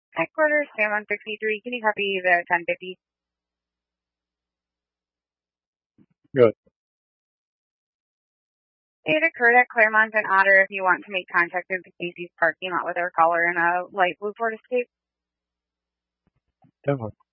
Headquarters, Sam 163. Can you copy the 1050? Good. It occurred at Claremont and Otter if you want to make contact with the Casey's parking lot with our caller in a light blue Ford Escape. Definitely.